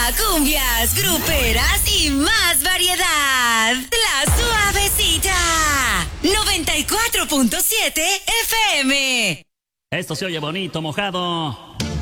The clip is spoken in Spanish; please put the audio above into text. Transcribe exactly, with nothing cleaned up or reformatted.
cumbias, gruperas y más variedad. La Suavecita. noventa y cuatro punto siete F M. Esto se oye bonito, mojado.